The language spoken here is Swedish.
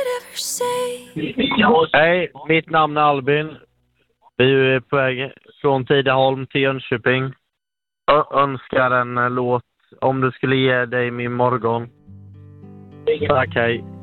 Hej, mitt namn är Albin. Vi är på väg från Tidaholm till Jönköping. Önskar en låt Om du skulle ge dig min morgon. Tack, hej.